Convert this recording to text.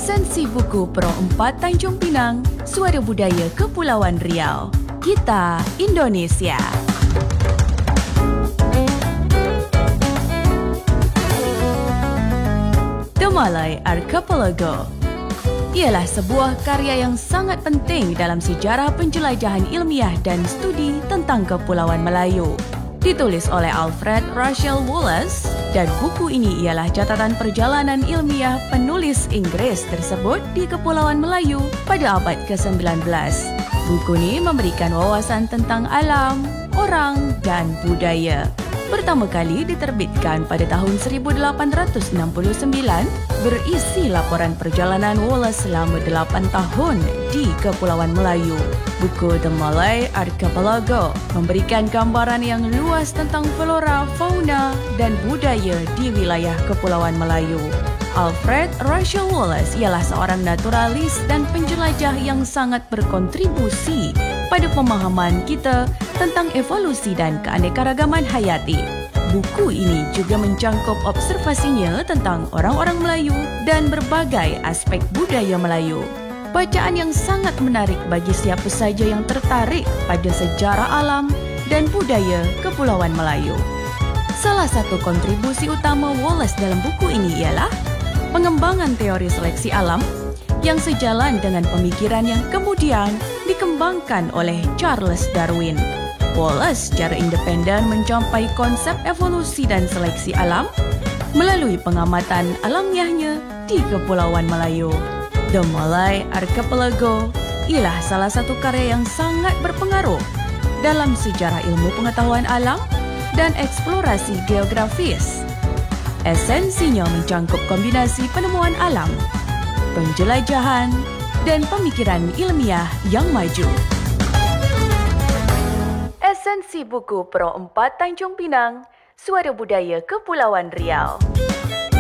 Esensi buku Pro 4 Tanjung Pinang, Suara Budaya Kepulauan Riau. Kita Indonesia. The Malay Archipelago ialah sebuah karya yang sangat penting dalam sejarah penjelajahan ilmiah dan studi tentang Kepulauan Melayu. Ditulis oleh Alfred Russel Wallace dan buku ini ialah catatan perjalanan ilmiah penulis Inggeris tersebut di Kepulauan Melayu pada abad ke-19. Buku ini memberikan wawasan tentang alam, orang dan budaya. Pertama kali diterbitkan pada tahun 1869, berisi laporan perjalanan Wallace selama 8 tahun di Kepulauan Melayu. Buku The Malay Archipelago memberikan gambaran yang luas tentang flora, fauna dan budaya di wilayah Kepulauan Melayu. Alfred Russel Wallace ialah seorang naturalis dan penjelajah yang sangat berkontribusi pada pemahaman kita tentang evolusi dan keanekaragaman hayati. Buku ini juga mencangkup observasinya tentang orang-orang Melayu dan berbagai aspek budaya Melayu. Bacaan yang sangat menarik bagi siapa saja yang tertarik pada sejarah alam dan budaya Kepulauan Melayu. Salah satu kontribusi utama Wallace dalam buku ini ialah pengembangan teori seleksi alam yang sejalan dengan pemikiran yang kemudian dikembangkan oleh Charles Darwin. Wallace secara independen mencapai konsep evolusi dan seleksi alam melalui pengamatan alamiahnya di Kepulauan Melayu. The Malay Archipelago ialah salah satu karya yang sangat berpengaruh dalam sejarah ilmu pengetahuan alam dan eksplorasi geografis. Esensinya mencangkup kombinasi penemuan alam, penjelajahan, dan pemikiran ilmiah yang maju. Esensi buku Pro 4 Tanjung Pinang, Suara Budaya Kepulauan Riau.